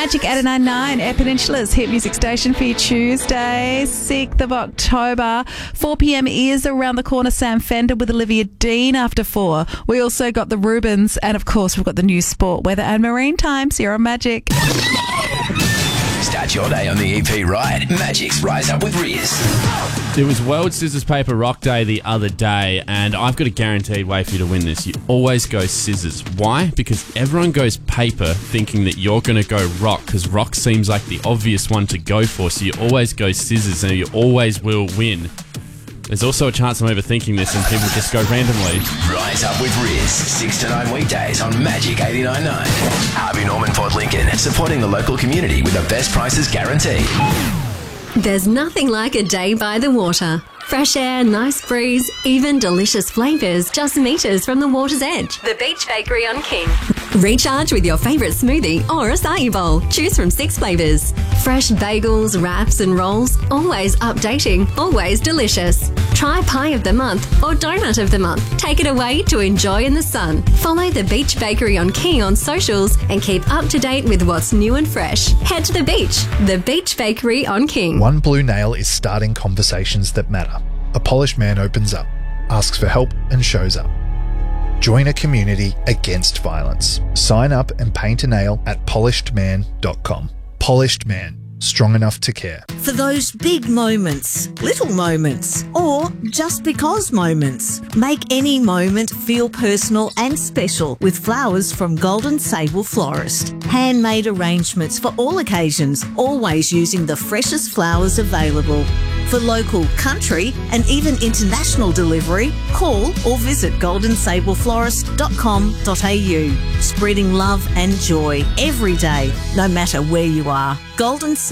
Magic 899, Air Peninsula's hit music station for your Tuesday, 6th of October. 4 p.m. is around the corner. Sam Fender with Olivia Dean after 4. We also got the Rubens, and of course we've got the new sport, weather and marine times here on Magic. Start your day on the EP right. Magic's Rise Up with Riz. It was World Scissors Paper Rock Day the other day, and I've got a guaranteed way for you to win this. You always go scissors. Why? Because everyone goes paper thinking that you're going to go rock, because rock seems like the obvious one to go for, so you always go scissors and you always will win. There's also a chance I'm overthinking this and people just go randomly. Rise Up with Riz, 6 to 9 weekdays on Magic 89.9. Harvey Norman Port Lincoln, supporting the local community with the best prices guaranteed. There's nothing like a day by the water. Fresh air, nice breeze, even delicious flavours just meters from the water's edge. The Beach Bakery on King. Recharge with your favourite smoothie or acai bowl. Choose from 6 flavours. Fresh bagels, wraps and rolls. Always updating, always delicious. Try Pie of the Month or Donut of the Month. Take it away to enjoy in the sun. Follow the Beach Bakery on King on socials and keep up to date with what's new and fresh. Head to the beach. The Beach Bakery on King. One Blue Nail is starting conversations that matter. A polished man opens up, asks for help and shows up. Join a community against violence. Sign up and paint a nail at polishedman.com. Polished Man. Strong enough to care. For those big moments, little moments, or just because moments. Make any moment feel personal and special with flowers from Golden Sable Florist. Handmade arrangements for all occasions, always using the freshest flowers available. For local, country and even international delivery, call or visit goldensableflorist.com.au. Spreading love and joy every day, no matter where you are. Golden Sable